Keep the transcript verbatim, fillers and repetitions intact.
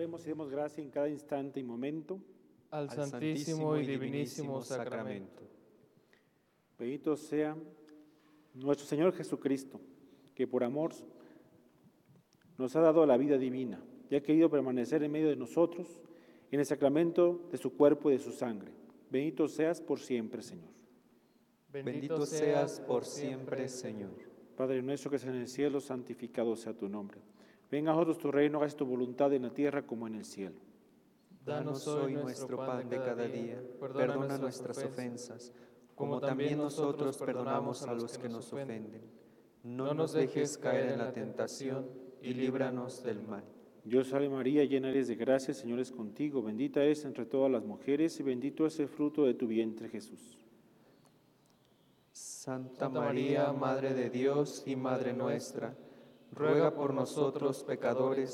Oremos y demos gracia en cada instante y momento al santísimo y divinísimo sacramento. Bendito sea nuestro Señor Jesucristo, que por amor nos ha dado la vida divina y ha querido permanecer en medio de nosotros en el sacramento de su cuerpo y de su sangre. Bendito seas por siempre, Señor. Bendito seas por siempre, Señor. Padre nuestro que estás en el cielo, santificado sea tu nombre. Venga a nosotros tu reino, hagas tu voluntad en la tierra como en el cielo. Danos hoy nuestro pan de cada día, perdona nuestras ofensas, como también nosotros perdonamos a los que nos ofenden. No nos dejes caer en la tentación y líbranos del mal. Dios salve María, llena eres de gracia, el Señor es contigo, bendita eres entre todas las mujeres y bendito es el fruto de tu vientre, Jesús. Santa María, Madre de Dios y Madre nuestra, ruega por nosotros pecadores,